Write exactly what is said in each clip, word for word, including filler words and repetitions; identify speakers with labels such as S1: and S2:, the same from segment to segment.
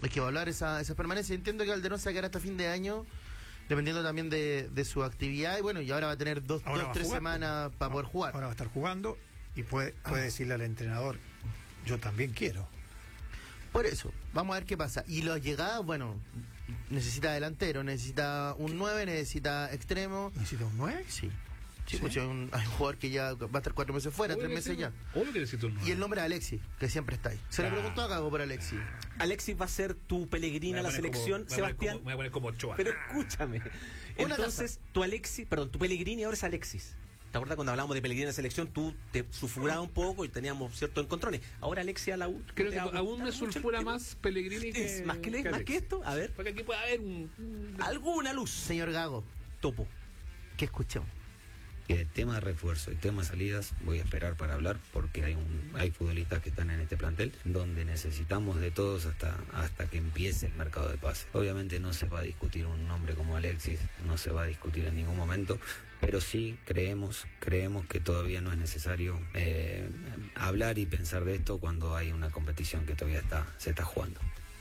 S1: hay que evaluar esa, esa permanencia. Entiendo que Calderón se va a quedar hasta fin de año, dependiendo también de, de su actividad, y bueno, y ahora va a tener dos,
S2: ahora
S1: dos tres
S2: jugar,
S1: semanas
S2: pues,
S1: para
S2: no,
S1: poder jugar.
S2: Ahora va a estar jugando y puede, puede ah. decirle al entrenador, yo también quiero.
S1: Por eso, vamos a ver qué pasa. Y las llegadas, bueno, necesita delantero, necesita un nueve, necesita extremo.
S2: ¿Necesita un nueve?
S1: Sí. Sí, ¿Sí? Pues hay, un, hay un jugador que ya va a estar cuatro meses fuera, tres meses ya.
S3: Obvio que necesita un nueve.
S1: Y el nombre de Alexis, que siempre está ahí. Se ah. le preguntó a Gago por Alexis.
S4: Alexis va a ser tu Pellegrina a la selección,
S3: como,
S4: Sebastián.
S3: Me voy a poner como Ochoa.
S4: Pero escúchame. Entonces, tu Alexis, perdón, tu Pellegrini ahora es Alexis. ¿Te acuerdas cuando hablábamos de Pellegrini en la selección? Tú te sulfurabas un poco y teníamos ciertos encontrones. Ahora Alexis a la U.
S3: Creo que aún me sulfura más Pellegrini que,
S4: ¿Es más que, que,
S3: que
S4: más que esto? A ver.
S3: Porque aquí puede haber un, un...
S4: alguna luz.
S1: Señor Gago.
S4: Topo.
S1: ¿Qué escuchamos?
S5: El tema de refuerzo y tema de salidas voy a esperar para hablar porque hay un hay futbolistas que están en este plantel donde necesitamos de todos hasta hasta que empiece el mercado de pases. Obviamente no se va a discutir un nombre como Alexis, no se va a discutir en ningún momento, pero sí creemos creemos que todavía no es necesario eh, hablar y pensar de esto cuando hay una competición que todavía está se está jugando.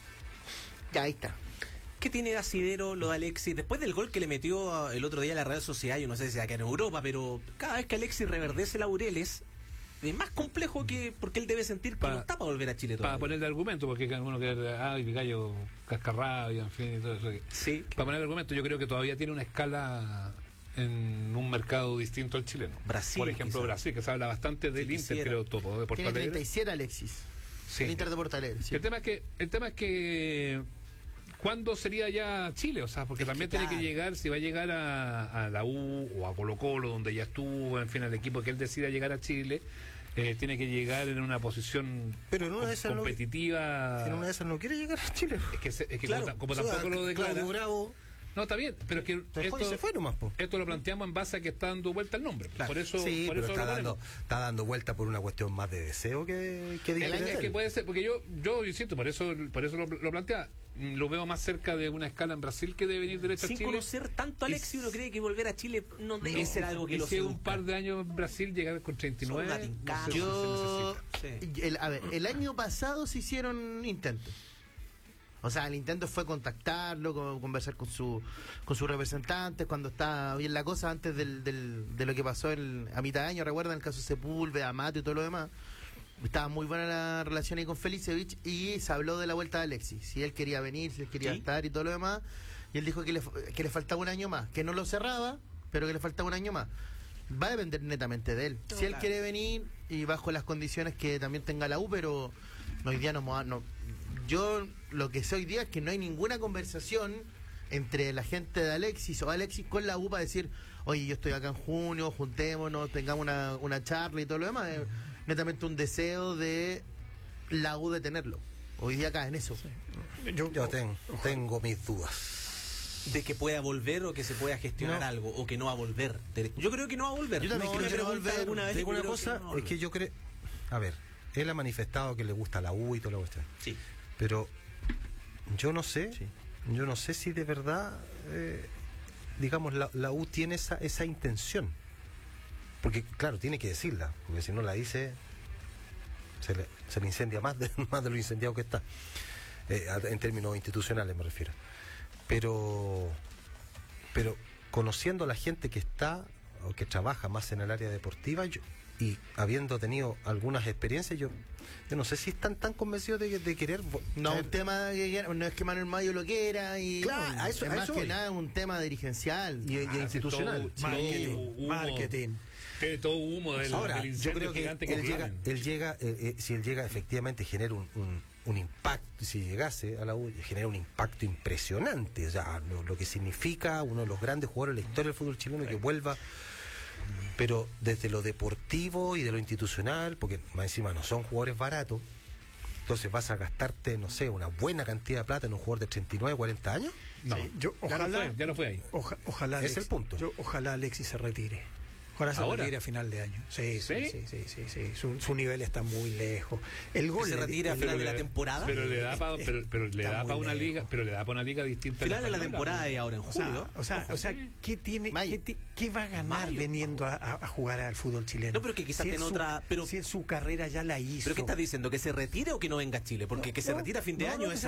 S1: Ya, ahí está.
S4: ¿Qué tiene de asidero lo de Alexis? Después del gol que le metió el otro día a la Real Sociedad, yo no sé si acá en Europa, pero cada vez que Alexis reverdece laureles, es más complejo que porque él debe sentir que pa, no está para volver a Chile todavía.
S3: Para ponerle argumento, porque hay uno que ay, mi gallo cascarrabia, en fin, y todo eso.
S4: Sí.
S3: Para ponerle argumento, yo creo que todavía tiene una escala en un mercado distinto al chileno.
S4: Brasil.
S3: Por ejemplo, quizá. Brasil, que se habla bastante del
S4: sí,
S3: Inter,
S4: quisiera.
S3: creo, todo. De
S1: Tiene treinta y siete Alexis.
S3: Sí.
S1: El Inter de Porto Alegre. Sí.
S3: El tema es que, el tema es que ¿cuándo sería ya Chile? O sea, porque es también que, tiene claro. que llegar, si va a llegar a, a la U o a Colo Colo, donde ya estuvo, en fin, al equipo que él decida llegar a Chile, eh, tiene que llegar en una posición
S2: pero en una de esas
S3: competitiva.
S2: No, en una de esas no quiere llegar a Chile.
S3: Es que, es que
S2: claro,
S3: como, como
S2: o sea,
S3: tampoco lo declara.
S2: Claudio Bravo.
S3: No, está bien, pero es que
S2: se
S3: esto,
S2: fue, se fue nomás, po.
S3: esto lo planteamos en base a que está dando vuelta el nombre. Claro. Por eso,
S6: sí,
S3: por
S6: pero
S3: eso
S6: está, dando, está dando vuelta por una cuestión más de deseo que, que
S3: de interés. Es que puede ser, porque yo, yo insisto, por eso, por eso lo, lo plantea. Lo veo más cerca de una escala en Brasil que de venir derecho
S4: Sin
S3: a Chile.
S4: Sin conocer tanto a Alexis, uno cree que volver a Chile no debe no, ser algo que lo
S3: sea un par de años en Brasil, llegar con treinta y nueve.
S1: No sé yo, sí. el, a ver, el año pasado se hicieron intentos. O sea, el intento fue contactarlo, conversar con su con sus representantes cuando estaba bien la cosa, antes del, del, de lo que pasó el, a mitad de año. ¿Recuerdan el caso Sepúlveda, Amato y todo lo demás? Estaba muy buena la relación ahí con Felicevich y se habló de la vuelta de Alexis. Si él quería venir, si él quería ¿Sí? estar y todo lo demás. Y él dijo que le, que le faltaba un año más, que no lo cerraba, pero que le faltaba un año más. Va a depender netamente de él. No, si él claro. quiere venir y bajo las condiciones que también tenga la U, pero hoy día no, no yo lo que sé hoy día es que no hay ninguna conversación entre la gente de Alexis o Alexis con la U para decir, oye, yo estoy acá en junio, juntémonos, tengamos una, una charla y todo lo demás. Es netamente un deseo de la U de tenerlo. Hoy día acá en eso.
S6: Sí. Yo, yo ten, tengo mis dudas.
S4: De que pueda volver o que se pueda gestionar no. algo o que no va a volver. Yo creo que no va a volver.
S6: Yo también
S4: no,
S6: creo que no va a volver.
S4: Alguna vez
S6: una cosa que no es que yo creo, a ver, él ha manifestado que le gusta la U y todo lo que está.
S4: Sí.
S6: Pero yo no sé, sí. yo no sé si de verdad, eh, digamos, la, la U tiene esa, esa intención. Porque, claro, tiene que decirla, porque si no la dice, se le, se le incendia más de, más de lo incendiado que está. Eh, en términos institucionales me refiero. Pero, pero conociendo a la gente que está o que trabaja más en el área deportiva, yo, y habiendo tenido algunas experiencias, yo yo no sé si están tan convencidos de, de querer.
S1: No, un tema que, no es que Manuel Mayo lo quiera, y
S6: claro,
S1: no,
S6: a eso,
S1: es
S6: a
S1: más
S6: eso
S1: que
S6: voy.
S1: nada un tema dirigencial
S6: y, y
S3: ah,
S6: institucional.
S3: Todo,
S2: marketing.
S3: Todo,
S2: marketing.
S3: Tiene todo humo del,
S6: Ahora,
S3: del
S6: yo creo que,
S3: gigante que
S6: él llega, él llega eh, eh, si él llega efectivamente genera un, un, un impacto, si llegase a la U, genera un impacto impresionante, o sea, lo, lo que significa uno de los grandes jugadores de la historia del fútbol chileno, que vuelva, pero desde lo deportivo y de lo institucional, porque más encima no son jugadores baratos, entonces vas a gastarte, no sé, una buena cantidad de plata en un jugador de treinta y nueve, cuarenta años.
S2: No, sí, yo, ojalá,
S3: ya no fue, ya no fue ahí.
S2: Oja, ojalá
S6: es
S2: Alexis,
S6: el punto.
S2: Yo, ojalá Alexis se retire. Ahora se
S3: ¿Ahora?
S2: retira a final de año. Sí, sí,
S3: ¿Sí?
S2: sí, sí, sí, sí. Su, su nivel está muy lejos. El gol
S4: se retira a final de la temporada.
S3: Pero le da para pero, pero le da para una liga, pero le da para una liga distinta.
S4: Final de la temporada y ahora en
S2: o sea,
S4: julio.
S2: O sea, o sea, ¿qué tiene qué, qué va a ganar Mayo, veniendo a, a jugar al fútbol chileno?
S4: No, pero que quizás
S2: si
S4: en
S2: su,
S4: otra, pero
S2: si en su carrera ya la hizo.
S4: ¿Pero qué estás diciendo? ¿Que se retire o que no venga a Chile? Porque
S2: no,
S4: que se retira a fin de
S2: no,
S4: año
S2: no,
S4: es